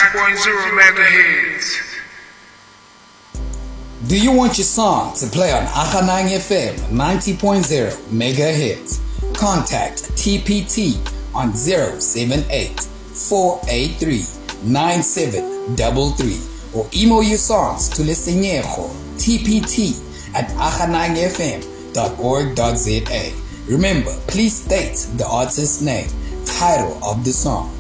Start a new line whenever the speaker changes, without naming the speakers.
megahertz.
Do you want your song to play on Akhanang FM 90.0 megahertz? Contact TPT on 078-483-9733 or email your songs to Lesenyejo tpt@akhanangfm.org.za. Remember, please state the artist's name, title of the song,